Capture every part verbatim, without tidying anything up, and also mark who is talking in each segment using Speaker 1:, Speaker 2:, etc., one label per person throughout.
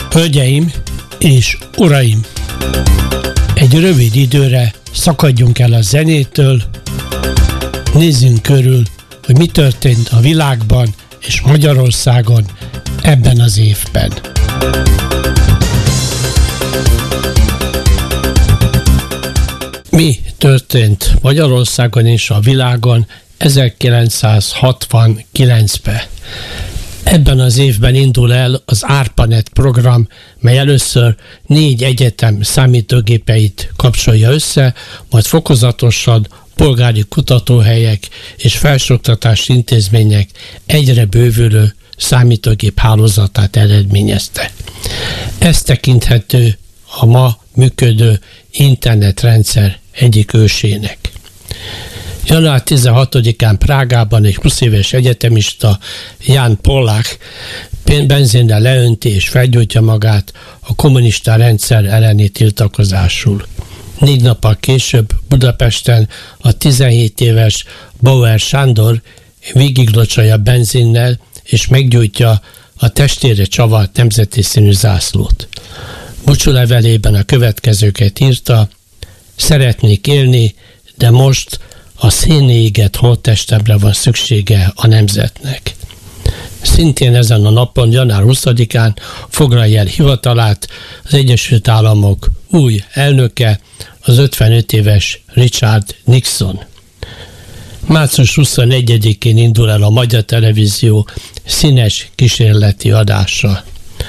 Speaker 1: Hölgyeim és uraim! Egy rövid időre szakadjunk el a zenétől, nézzünk körül, hogy mi történt a világban és Magyarországon ebben az évben. Mi történt Magyarországon és a világon ezerkilencszázhatvankilencben? Ebben az évben indul el az ARPANET program, mely először négy egyetem számítógépeit kapcsolja össze, majd fokozatosan polgári kutatóhelyek és felsőoktatási intézmények egyre bővülő számítógép hálózatát eredményezte. Ez tekinthető a ma működő internetrendszer egyik ősének. január tizenhatodikán Prágában egy húsz éves egyetemista, Jan Polák benzinnel leönti és felgyújtja magát a kommunista rendszer elleni tiltakozásul. Négy nappal később Budapesten a tizenhét éves Bauer Sándor végiglocsolja benzinnel és meggyújtja a testére csavart nemzeti színű zászlót. Búcsúlevelében a következőket írta: szeretnék élni, de most a szénné égett holttestemre van szüksége a nemzetnek. Szintén ezen a napon, január huszadikán foglalja el hivatalát az Egyesült Államok új elnöke, az ötvenöt éves Richard Nixon. március huszonegyedikén indul el a Magyar Televízió színes kísérleti adása.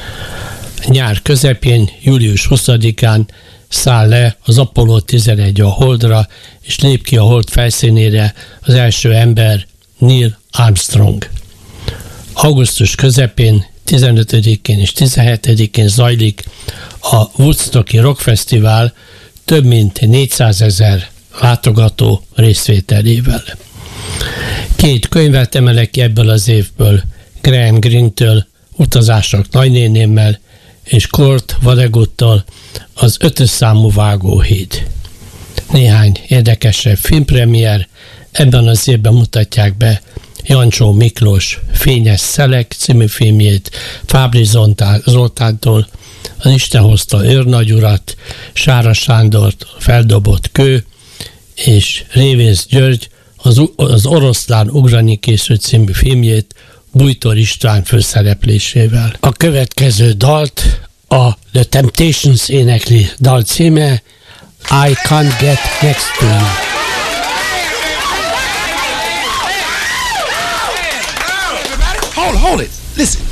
Speaker 1: Nyár közepén, július huszadikán száll le az Apollo tizenegy a Holdra, és lép ki a Hold felszínére az első ember, Neil Armstrong. Augusztus közepén, tizenötödikén és tizenhetedikén zajlik a Woodstocki Rock Fesztivál több mint négyszázezer látogató részvételével. Két könyvet emelek ki ebből az évből, Graham Greene-től, Utazások nagynénémmel, és Kurt Vonneguttal, az ötös számú Vágóhíd. Néhány érdekesebb filmpremier, ebben az évben mutatják be Jancsó Miklós Fényes Szelek című filmjét, Fábry Zoltántól, az Isten hozta őrnagyurat, Sára Sándort, Feldobott kő, és Révész György az, az Oroszlán ugrani készült című filmjét Bújtor István főszereplésével. A következő dalt a The Temptations énekli, dal címe I Can't Get Next to You.
Speaker 2: Hold, hold it. Listen.